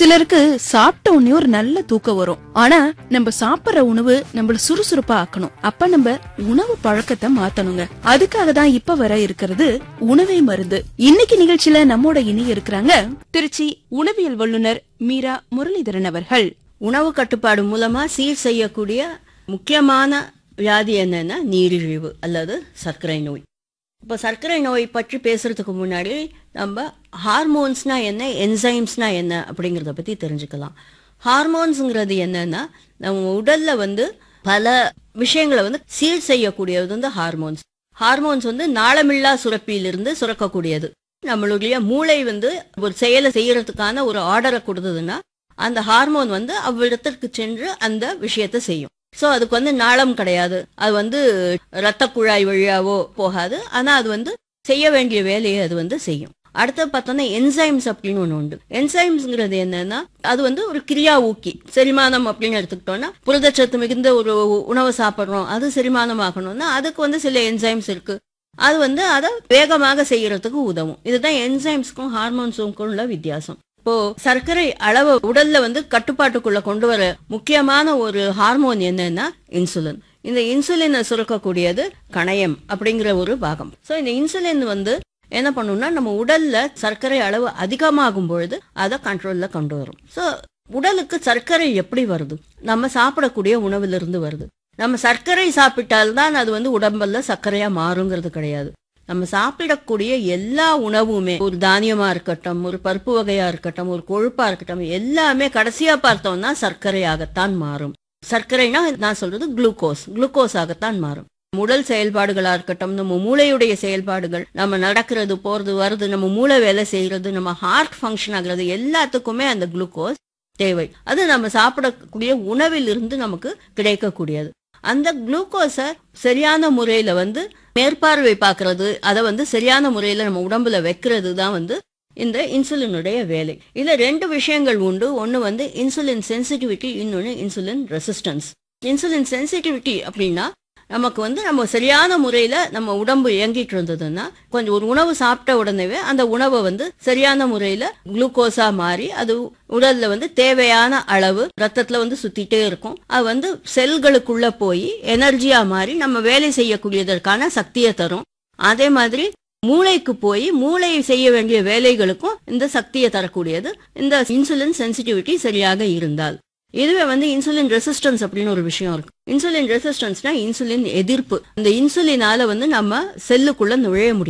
சிலருக்கு சாப்பிட்ட உடனே ஒரு நல்ல தூக்கம் வரும். ஆனா நம்ம சாப்பிடுற உணவு நம்மள சுறுசுறுப்பா ஆக்கணும். அப்ப நம்ம உணவு பழக்கத்தை மாத்தணுங்க. அதுக்காக தான் இப்ப வர இருக்கிறது உணவே மருந்து. இன்னைக்கு நிகழ்ச்சியில நம்மோட இணைய இருக்கிறாங்க திருச்சி உணவியல் வல்லுநர் மீரா முரளிதரன் அவர்கள். உணவு கட்டுப்பாடு மூலமா சீர் செய்யக்கூடிய முக்கியமான வியாதி என்னன்னா நீரிழிவு அல்லது சர்க்கரை நோய். இப்போ சர்க்கரை நோய் பற்றி பேசுறதுக்கு முன்னாடி நம்ம ஹார்மோன்ஸ்னா என்ன, என்சைம்ஸ்னா என்ன அப்படிங்கிறத பத்தி தெரிஞ்சுக்கலாம். ஹார்மோன்ஸுங்கிறது என்னன்னா நம்ம உடல்ல பல விஷயங்களை சீர் செய்யக்கூடியது ஹார்மோன்ஸ். ஹார்மோன்ஸ் நாளமில்லா சுரப்பியிலிருந்து சுரக்கக்கூடியது. நம்மளுடைய மூளை ஒரு செயலை செய்யறதுக்கான ஒரு ஆர்டரை கொடுத்ததுன்னா அந்த ஹார்மோன் அவ்விடத்திற்கு சென்று அந்த விஷயத்தை செய்யும். சோ அதுக்கு நாளம் கிடையாது. அது ரத்த குழாய் வழியாவோ போகாது. ஆனா அது செய்ய வேண்டிய வேலையை அது செய்யும். அடுத்து பார்த்தோம்னா என்சைம்ஸ் அப்படின்னு ஒண்ணு உண்டு. என்சைம்ஸ்ங்கிறது என்னன்னா அது ஒரு கிரியா ஊக்கி. செரிமானம் அப்படின்னு எடுத்துக்கிட்டோம்னா புரதச்சத்து மிகுந்த ஒரு உணவை சாப்பிட்றோம், அது செரிமானம் ஆகணும்னா அதுக்கு சில என்சைம்ஸ் இருக்கு. அது அதை வேகமாக செய்யறதுக்கு உதவும். இதுதான் என்சைம்ஸ்க்கும் ஹார்மோன்ஸுக்கும் உள்ள வித்தியாசம். இப்போ சர்க்கரை அளவை உடல்ல கட்டுப்பாட்டுக்குள்ள கொண்டு வர முக்கியமான ஒரு ஹார்மோன் என்னன்னா இன்சுலின். இந்த இன்சுலினை சுரக்கக்கூடியது கணையம் அப்படிங்கிற ஒரு பாகம். சோ இந்த இன்சுலின் என்ன பண்ணும்னா நம்ம உடல்ல சர்க்கரை அளவு அதிகமாகும் பொழுது அதை கண்ட்ரோல்ல கொண்டு வரும். சோ உடலுக்கு சர்க்கரை எப்படி வருது? நம்ம சாப்பிடக்கூடிய உணவிலிருந்து வருது. நம்ம சர்க்கரை சாப்பிட்டால்தான் அது உடம்புல சர்க்கரையா மாறுங்கிறது கிடையாது. நம்ம சாப்பிடக்கூடிய எல்லா உணவுமே, ஒரு தானியமா இருக்கட்டும், ஒரு பருப்பு வகையா இருக்கட்டும், ஒரு கொழுப்பா இருக்கட்டும், எல்லாமே கடைசியா பார்த்தோம்னா சர்க்கரையாகத்தான் மாறும். சர்க்கரைனா நான் சொல்றது குளுக்கோஸ் ஆகத்தான் மாறும். உடல் செயல்பாடுகளா இருக்கட்டும், நம்ம மூளையுடைய செயல்பாடுகள், நம்ம நடக்கிறது, போறது, வருது, நம்ம மூளை வேலை செய்யறது, நம்ம ஹார்ட் ஃபங்க்ஷன் ஆகுறது, எல்லாத்துக்குமே அந்த குளுக்கோஸ் தேவை. அது நம்ம சாப்பிடக்கூடிய உணவில் இருந்து நமக்கு கிடைக்கக்கூடியது. அந்த குளுக்கோஸை சரியான முறையில மேற்பார்வை பார்க்கறது, அதை சரியான முறையில நம்ம உடம்புல வைக்கிறது தான் இந்த இன்சுலினுடைய வேலை. இதுல ரெண்டு விஷயங்கள் உண்டு. ஒன்னு இன்சுலின் சென்சிட்டிவிட்டி, இன்னொன்னு இன்சுலின் ரெசிஸ்டன்ஸ். இன்சுலின் சென்சிட்டிவிட்டி அப்படின்னா நமக்கு நம்ம சரியான முறையில நம்ம உடம்பு இயங்கிட்டு இருந்ததுன்னா கொஞ்சம் ஒரு உணவு சாப்பிட்ட உடனேவே அந்த உணவை சரியான முறையில குளுக்கோஸா மாறி அது உடல்ல தேவையான அளவு ரத்தத்துல சுத்திட்டே இருக்கும். அது செல்களுக்குள்ள போய் எனர்ஜியா மாறி நம்ம வேலை செய்யக்கூடியதற்கான சக்தியை தரும். அதே மாதிரி மூளைக்கு போய் மூளை செய்ய வேண்டிய வேலைகளுக்கும் இந்த சக்தியை தரக்கூடியது இந்த இன்சுலின் சென்சிட்டிவிட்டி சரியாக இருந்தால். இதுவே இன்சுலின் ரெசிஸ்டன்ஸ் அப்படின்னு ஒரு விஷயம் இருக்கு. இன்சுலின் ரெசிஸ்டன்ஸ்னா இன்சுலின் எதிர்ப்பு. இந்த இன்சுலினால நம்ம செல்லுக்குள்ள நுழைய முடியும்.